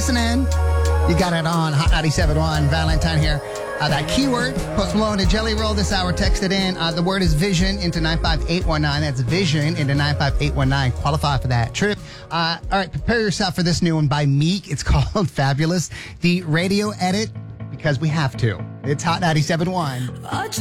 listening. You got it on Hot 97.1. Valentine here. That keyword, Post Malone and Jelly Roll this hour. Text it in. The word is vision into 95819. That's vision into 95819. Qualify for that trip. All right, prepare yourself for this new one by Meek. It's called Fabulous. The radio edit, because we have to. It's Hot 97.1.